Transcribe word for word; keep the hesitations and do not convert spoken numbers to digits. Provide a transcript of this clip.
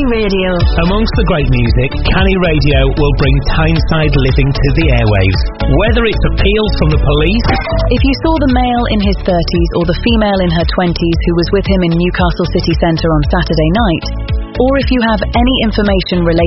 Radio. Amongst the great music, Canny Radio will bring Tyneside living to the airwaves. Whether it's appeals from the police... If you saw the male in his thirties or the female in her twenties who was with him in Newcastle city centre on Saturday night, or if you have any information related